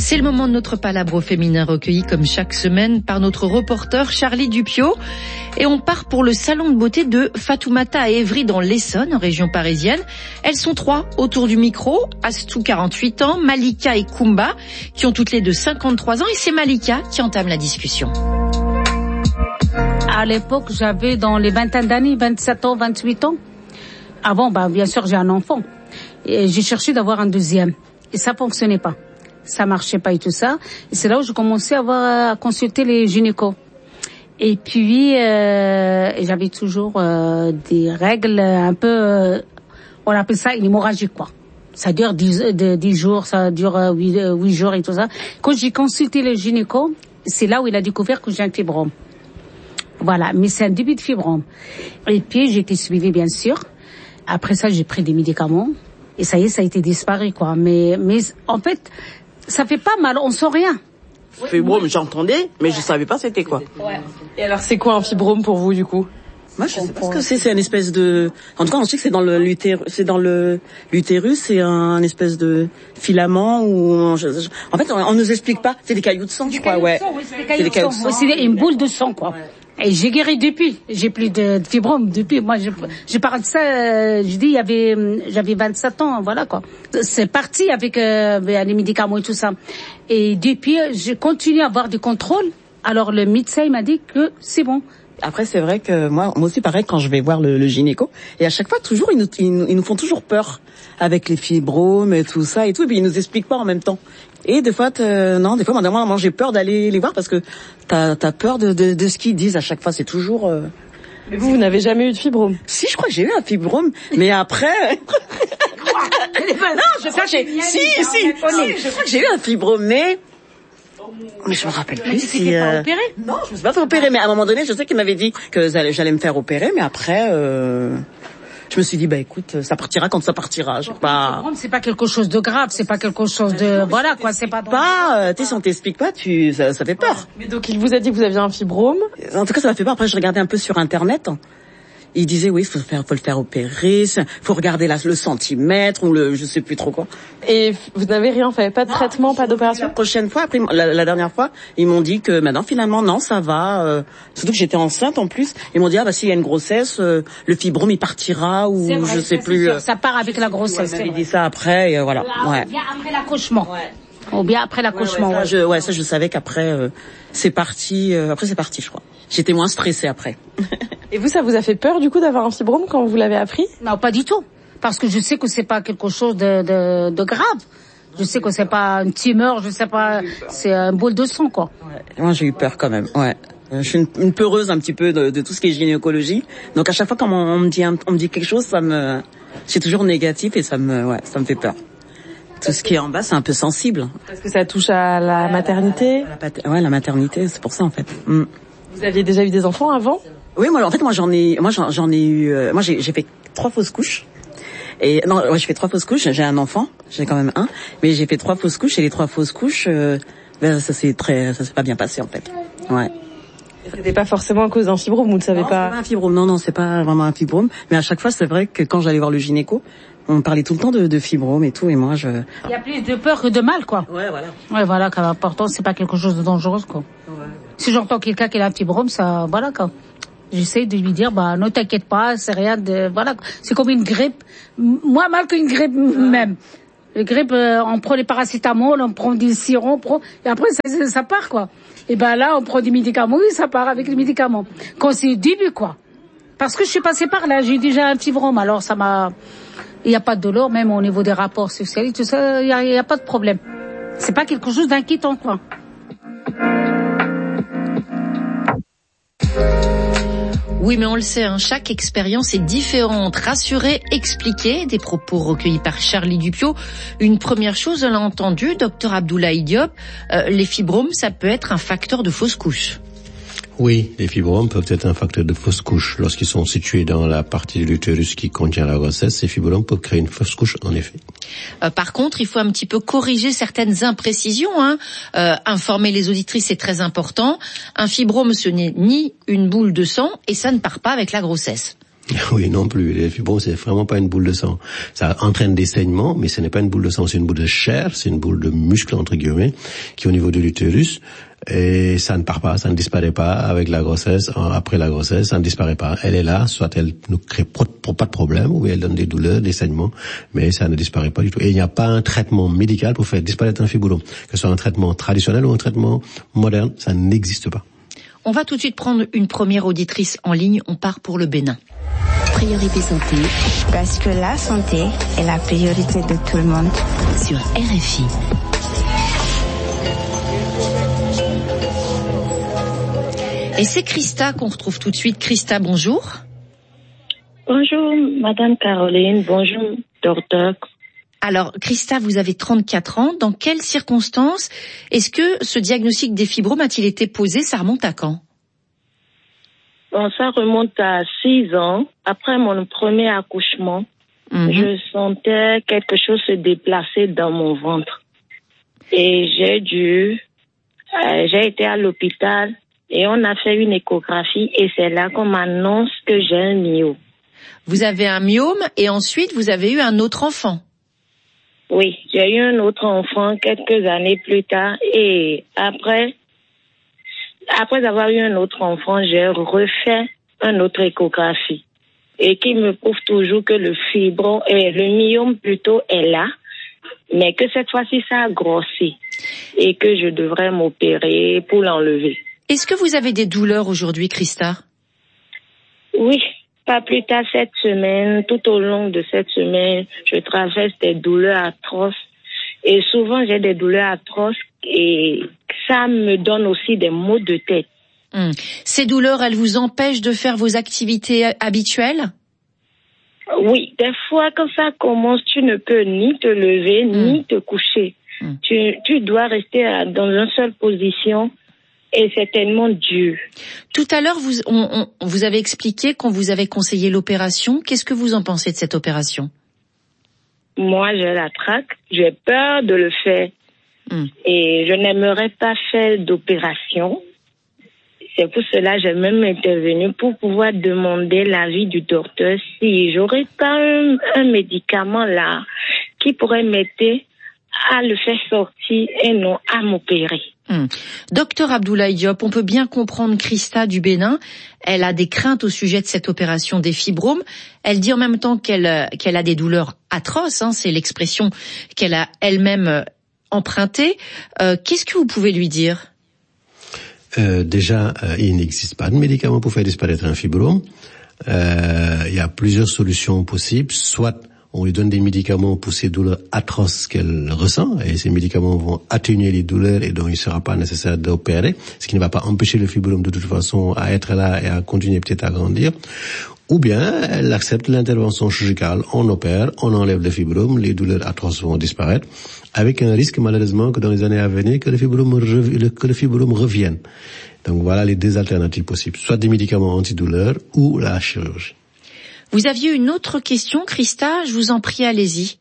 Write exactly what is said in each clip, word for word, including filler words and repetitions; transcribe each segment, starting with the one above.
C'est le moment de notre palabre féminin recueilli comme chaque semaine par notre reporter Charlie Dupiot. Et on part pour le salon de beauté de Fatoumata à Évry dans l'Essonne, en région parisienne. Elles sont trois autour du micro, Astou, quarante-huit ans, Malika et Koumba, qui ont toutes les deux cinquante-trois ans. Et c'est Malika qui entame la discussion. À l'époque, j'avais dans les vingtaines d'années, vingt-sept ans, vingt-huit ans. Avant, bah, bien sûr, j'ai un enfant. Et j'ai cherché d'avoir un deuxième. Et ça fonctionnait pas. Ça marchait pas et tout ça. Et c'est là où j'ai commencé à, avoir, à consulter les gynécos. Et puis, euh, j'avais toujours euh, des règles un peu, euh, on appelle ça une hémorragie, quoi. Ça dure dix, de, dix jours, ça dure euh, huit, euh, huit jours et tout ça. Quand j'ai consulté le gynéco, c'est là où il a découvert que j'ai un fibrome. Voilà, mais c'est un début de fibrome. Et puis, j'ai été suivie, bien sûr. Après ça, j'ai pris des médicaments. Et ça y est, ça a été disparu, quoi. Mais, mais en fait, ça fait pas mal, on sent rien. Fibrome, j'entendais, mais je savais pas c'était quoi. Ouais. Et alors, c'est quoi un fibrome pour vous, du coup? Moi, je sais pas ce que c'est. C'est une espèce de. En tout cas, on sait que c'est dans le l'utérus. C'est dans le l'utérus. C'est un, un espèce de filament où. On, je, je, en fait, on, on nous explique pas. C'est des cailloux de sang, je crois. Ouais. Oui, c'est des cailloux, cailloux de sang. sang. C'est une boule de sang, quoi. Ouais. Et j'ai guéri depuis. J'ai plus de, de fibrome depuis. Moi, je, je parle de ça. Euh, je dis, il y avait, j'avais vingt-sept ans, voilà quoi. C'est parti avec euh, les médicaments et tout ça. Et depuis, je continue à avoir des contrôles. Alors le médecin m'a dit que c'est bon. Après, c'est vrai que moi, moi aussi, pareil, quand je vais voir le, le gynéco, et à chaque fois, toujours, ils nous, ils, nous, ils nous font toujours peur avec les fibromes et tout ça et tout, et puis ils nous expliquent pas en même temps. Et des fois, non, des fois, moi, moi j'ai peur d'aller les voir parce que t'as, t'as peur de, de, de ce qu'ils disent à chaque fois. C'est toujours. Euh... Mais vous, vous n'avez jamais eu de fibrome? Si, je crois que j'ai eu un fibrome, mais après. non, je crois que j'ai. Si, si, si, je crois que j'ai eu un fibrome, mais. Mais je me rappelle plus mais si. Tu t'es euh... pas opéré? Non, je me suis pas fait opérer, mais à un moment donné, je sais qu'il m'avait dit que j'allais me faire opérer, mais après. Euh... Je me suis dit, bah écoute, ça partira quand ça partira. Je sais pas. C'est pas quelque chose de grave, c'est pas quelque chose de, non, voilà quoi, c'est pas. Pas, euh, tu sais, si on t'explique pas, tu, ça, ça fait peur. Mais donc il vous a dit que vous aviez un fibrome. En tout cas, ça m'a fait peur. Après, je regardais un peu sur Internet. Il disait oui, faut faire, faut le faire opérer, faut regarder la, le centimètre ou le, je sais plus trop quoi. Et vous n'avez rien fait, pas de non, traitement, pas d'opération. La prochaine fois, après la, la dernière fois, ils m'ont dit que maintenant finalement non, ça va. Euh, surtout que j'étais enceinte en plus. Ils m'ont dit ah bah s'il y a une grossesse, euh, le fibrome il partira ou vrai, je sais plus. Euh, ça part avec la grossesse. Ouais, ils dit ça après, et, euh, voilà. Là, ouais. Bien après l'accouchement. Ouais. Ou bien après l'accouchement. Ouais, ouais, ça, ouais. Je, ouais, ça je savais qu'après euh, c'est parti. Euh, après c'est parti, je crois. J'étais moins stressée après. Et vous, ça vous a fait peur du coup d'avoir un fibrome quand vous l'avez appris? Non, pas du tout, parce que je sais que c'est pas quelque chose de, de, de grave. Je sais que c'est pas une tumeur, je sais pas, c'est un bol de sang quoi. Ouais. Moi j'ai eu peur quand même. Ouais. Je suis une, une peureuse un petit peu de, de tout ce qui est gynécologie. Donc à chaque fois quand on, on me dit un, on me dit quelque chose, ça me, c'est toujours négatif et ça me, ouais, ça me fait peur. Tout ce qui est en bas, c'est un peu sensible. Parce que ça touche à la maternité. La, ouais, la maternité, c'est pour ça en fait. Mm. Vous aviez déjà eu des enfants avant? Oui, moi, en fait, moi, j'en ai, moi, j'en, j'en ai eu, euh, moi, j'ai, j'ai fait trois fausses couches. Et non, ouais, j'ai fait trois fausses couches. J'ai un enfant, j'ai quand même un, mais j'ai fait trois fausses couches et les trois fausses couches, euh, ben, ça s'est très, ça s'est pas bien passé en fait. Ouais. C'était pas forcément à cause d'un fibrome, vous ne savez non, pas? C'est pas un fibrome, non, non, c'est pas vraiment un fibrome. Mais à chaque fois, c'est vrai que quand j'allais voir le gynéco, on me parlait tout le temps de, de fibrome et tout, et moi, je. Il y a plus de peur que de mal, quoi. Ouais, voilà. Ouais, voilà, quand l'important, c'est pas quelque chose de dangereux, quoi. Ouais. Si j'entends quelqu'un qui a un fibrome, ça, voilà, quoi. J'essaie de lui dire, bah, ne t'inquiète pas, c'est rien de, voilà, c'est comme une grippe. Moi, mal qu'une grippe même. La grippe, euh, on prend les paracétamol, on prend des sirop, on prend, et après, ça, ça part, quoi. Et ben là, on prend des médicaments, oui, ça part avec les médicaments. Quand c'est au début, quoi. Parce que je suis passée par là, j'ai déjà un fibrome, alors ça m'a, il n'y a pas de douleur, même au niveau des rapports sexuels, tout ça, il n'y a, y a pas de problème. C'est pas quelque chose d'inquiétant, quoi. Oui, mais on le sait, hein, chaque expérience est différente. Rassurer, expliquer, des propos recueillis par Charlie Dupiot. Une première chose, on l'a entendu, docteur Abdoulaye Diop, euh, les fibromes, ça peut être un facteur de fausse couche. Oui, les fibromes peuvent être un facteur de fausse couche. Lorsqu'ils sont situés dans la partie de l'utérus qui contient la grossesse, ces fibromes peuvent créer une fausse couche, en effet. Euh, par contre, il faut un petit peu corriger certaines imprécisions. Hein. Euh, informer les auditrices, c'est très important. Un fibrome, ce n'est ni une boule de sang et ça ne part pas avec la grossesse. Oui, non plus. Les fibromes, c'est vraiment pas une boule de sang. Ça entraîne des saignements, mais ce n'est pas une boule de sang, c'est une boule de chair, c'est une boule de muscle, entre guillemets, qui est au niveau de l'utérus. Et ça ne part pas, ça ne disparaît pas avec la grossesse, après la grossesse, ça ne disparaît pas. Elle est là, soit elle ne crée pas de problème, ou elle donne des douleurs, des saignements, mais ça ne disparaît pas du tout. Et il n'y a pas un traitement médical pour faire disparaître un fibrome. Que ce soit un traitement traditionnel ou un traitement moderne, ça n'existe pas. On va tout de suite prendre une première auditrice en ligne, on part pour le Bénin. Priorité santé. Parce que la santé est la priorité de tout le monde. Sur R F I. Et c'est Christa qu'on retrouve tout de suite. Christa, bonjour. Bonjour, Madame Caroline. Bonjour, docteur. Alors, Christa, vous avez trente-quatre ans. Dans quelles circonstances est-ce que ce diagnostic des fibromes a-t-il été posé? Ça remonte à quand? Bon, ça remonte à six ans. Après mon premier accouchement, mmh. je sentais quelque chose se déplacer dans mon ventre. Et j'ai dû, euh, j'ai été à l'hôpital et on a fait une échographie et c'est là qu'on m'annonce que j'ai un myome. Vous avez un myome et ensuite vous avez eu un autre enfant? Oui, j'ai eu un autre enfant quelques années plus tard et après, après avoir eu un autre enfant, j'ai refait une autre échographie et qui me prouve toujours que le fibrome, et le myome plutôt est là, mais que cette fois-ci ça a grossi et que je devrais m'opérer pour l'enlever. Est-ce que vous avez des douleurs aujourd'hui, Christa? Oui. Pas plus tard cette semaine, tout au long de cette semaine, je traverse des douleurs atroces. Et souvent, j'ai des douleurs atroces et ça me donne aussi des maux de tête. Hum. Ces douleurs, elles vous empêchent de faire vos activités habituelles? Oui, des fois, quand ça commence, tu ne peux ni te lever, hum. ni te coucher. Hum. Tu, tu dois rester dans une seule position. Et c'est tellement dur. Tout à l'heure, vous, on, on, vous avez expliqué qu'on vous avait conseillé l'opération. Qu'est-ce que vous en pensez de cette opération? Moi, j'ai la traque. J'ai peur de le faire. Hum. Et je n'aimerais pas faire d'opération. C'est pour cela que j'ai même intervenu pour pouvoir demander l'avis du docteur si j'aurais pas un, un médicament là qui pourrait m'aider à le faire sortir et non à m'opérer. Hum. Docteur Abdoulaye Diop, on peut bien comprendre Christa du Bénin. Elle a des craintes au sujet de cette opération des fibromes. Elle dit en même temps qu'elle qu'elle a des douleurs atroces. Hein, c'est l'expression qu'elle a elle-même empruntée. Euh, qu'est-ce que vous pouvez lui dire? euh, Déjà, euh, il n'existe pas de médicament pour faire disparaître un fibrome. Euh, il y a plusieurs solutions possibles. Soit on lui donne des médicaments pour ces douleurs atroces qu'elle ressent, et ces médicaments vont atténuer les douleurs et donc il ne sera pas nécessaire d'opérer, ce qui ne va pas empêcher le fibrome de toute façon à être là et à continuer peut-être à grandir. Ou bien elle accepte l'intervention chirurgicale, on opère, on enlève le fibrome, les douleurs atroces vont disparaître, avec un risque malheureusement que dans les années à venir, que le fibrome, rev- que le fibrome revienne. Donc voilà les deux alternatives possibles, soit des médicaments antidouleurs ou la chirurgie. Vous aviez une autre question, Christa, je vous en prie, allez-y.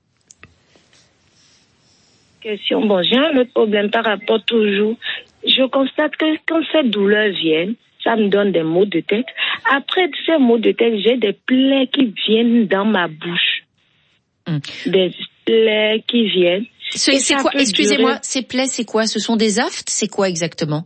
Question, bon, j'ai un autre problème par rapport toujours. Je constate que quand ces douleurs viennent, ça me donne des maux de tête. Après ces maux de tête, j'ai des plaies qui viennent dans ma bouche. Hum. Des plaies qui viennent. Ce, c'est quoi, excusez-moi, durer... ces plaies, c'est quoi? Ce sont des aftes? C'est quoi exactement?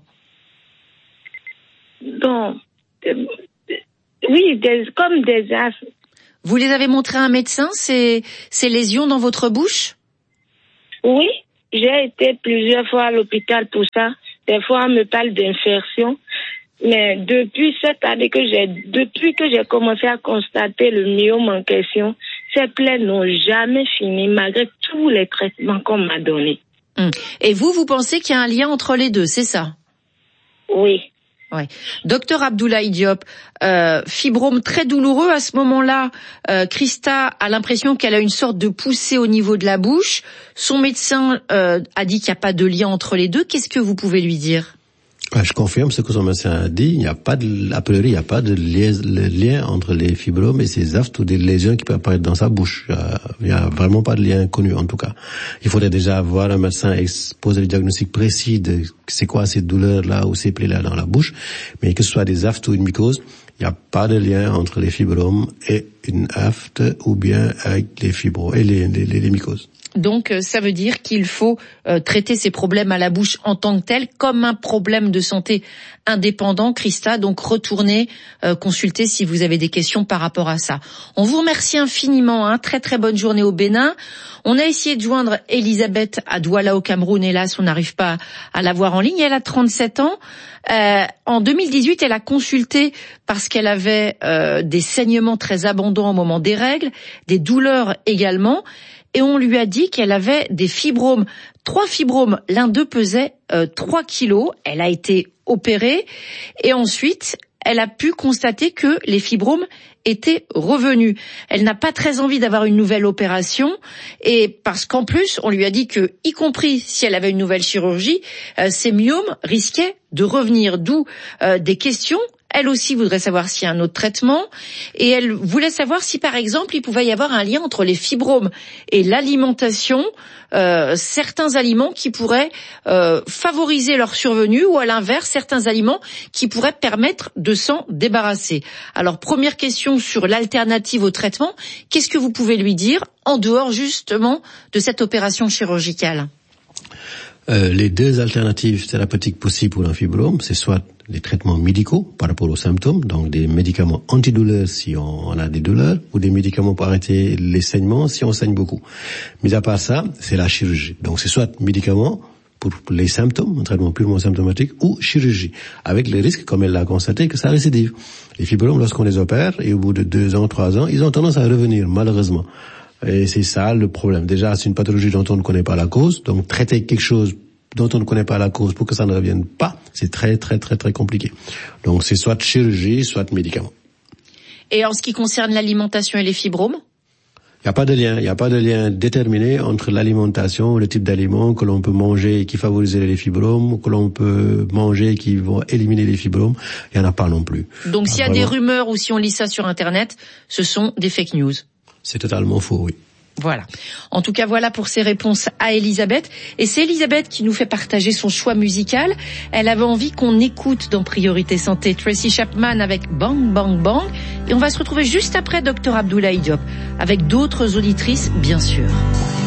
Donc, euh, oui, des, comme des aftes. Vous les avez montrés à un médecin, ces, ces lésions dans votre bouche? Oui, j'ai été plusieurs fois à l'hôpital pour ça. Des fois, on me parle d'infection. Mais depuis cette année que j'ai, depuis que j'ai commencé à constater le myome en question, ces plaies n'ont jamais fini, malgré tous les traitements qu'on m'a donnés. Et vous, vous pensez qu'il y a un lien entre les deux, c'est ça? Oui. Ouais. Docteur Abdoulaye Diop, euh, fibrome très douloureux à ce moment-là. Euh, Christa a l'impression qu'elle a une sorte de poussée au niveau de la bouche. Son médecin euh, a dit qu'il n'y a pas de lien entre les deux. Qu'est-ce que vous pouvez lui dire? Je confirme ce que son médecin a dit. Il n'y a pas de, a priori, il n'y a pas de lien, lien entre les fibromes et ces aftes ou des lésions qui peuvent apparaître dans sa bouche. Il n'y a vraiment pas de lien connu, en tout cas. Il faudrait déjà voir un médecin poser le diagnostic précis de c'est quoi ces douleurs-là ou ces plaies-là dans la bouche. Mais que ce soit des aftes ou une mycose, Il n'y a pas de lien entre les fibromes et une aphte ou bien avec les fibros et les, les, les mycoses. Donc, ça veut dire qu'il faut euh, traiter ces problèmes à la bouche en tant que tels comme un problème de santé indépendant. Christa, donc retournez euh, consulter si vous avez des questions par rapport à ça. On vous remercie infiniment. Hein. Très très bonne journée au Bénin. On a essayé de joindre Elisabeth à Douala au Cameroun. Hélas, on n'arrive pas à la voir en ligne. Elle a trente-sept ans. Euh, en deux mille dix-huit, elle a consulté parce qu'elle avait euh, des saignements très abondants au moment des règles, des douleurs également. Et on lui a dit qu'elle avait des fibromes, trois fibromes, l'un d'eux pesait euh, trois kilos. Elle a été opérée et ensuite elle a pu constater que les fibromes étaient revenus. Elle n'a pas très envie d'avoir une nouvelle opération et parce qu'en plus on lui a dit que, y compris si elle avait une nouvelle chirurgie, euh, ces myomes risquaient de revenir. D'où euh, des questions. Elle aussi voudrait savoir s'il y a un autre traitement et elle voulait savoir si, par exemple, il pouvait y avoir un lien entre les fibromes et l'alimentation, euh, certains aliments qui pourraient euh, favoriser leur survenue ou à l'inverse, certains aliments qui pourraient permettre de s'en débarrasser. Alors, première question sur l'alternative au traitement, qu'est-ce que vous pouvez lui dire en dehors justement de cette opération chirurgicale ? Euh, les deux alternatives thérapeutiques possibles pour un fibrome, c'est soit les traitements médicaux par rapport aux symptômes, donc des médicaments antidouleurs si on, on a des douleurs, ou des médicaments pour arrêter les saignements si on saigne beaucoup. Mais à part ça, c'est la chirurgie. Donc c'est soit médicaments pour les symptômes, un traitement purement symptomatique, ou chirurgie, avec le risque, comme elle l'a constaté, que ça récidive. Les fibromes, lorsqu'on les opère, et au bout de deux ans, trois ans, ils ont tendance à revenir, malheureusement. Et c'est ça le problème. Déjà, c'est une pathologie dont on ne connaît pas la cause, donc traiter quelque chose dont on ne connaît pas la cause pour que ça ne revienne pas, c'est très très très très compliqué. Donc c'est soit chirurgie, soit médicament. Et en ce qui concerne l'alimentation et les fibromes ? Il n'y a pas de lien, il n'y a pas de lien déterminé entre l'alimentation, le type d'aliments que l'on peut manger et qui favorisent les fibromes, que l'on peut manger et qui vont éliminer les fibromes. Il n'y en a pas non plus. Donc s'il y a des rumeurs ou si on lit ça sur Internet, ce sont des fake news. C'est totalement faux, oui. Voilà. En tout cas, voilà pour ces réponses à Elisabeth. Et c'est Elisabeth qui nous fait partager son choix musical. Elle avait envie qu'on écoute dans Priorité Santé Tracy Chapman avec Bang Bang Bang. Et on va se retrouver juste après Docteur Abdoulaye Diop avec d'autres auditrices, bien sûr.